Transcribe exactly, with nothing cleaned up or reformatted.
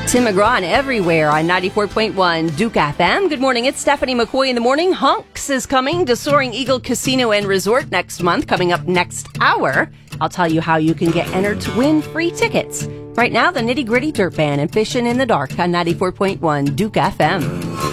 Tim McGraw and Everywhere on ninety-four point one Duke F M. Good morning. It's Stephanie McCoy in the morning. Hunks is coming to Soaring Eagle Casino and Resort next month, coming up next hour. I'll tell you how you can get entered to win free tickets. Right now, the Nitty Gritty Dirt Band and Fishing in the Dark on ninety-four point one Duke F M.